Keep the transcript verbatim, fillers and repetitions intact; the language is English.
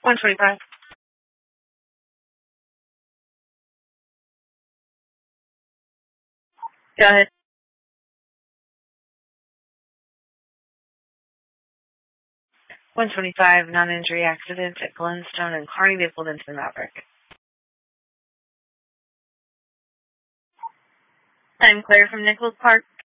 one twenty-five. Go ahead. one twenty-five, non-injury accident at Glenstone and Kearney. They pulled into the Maverick. I'm Claire from Nichols Park.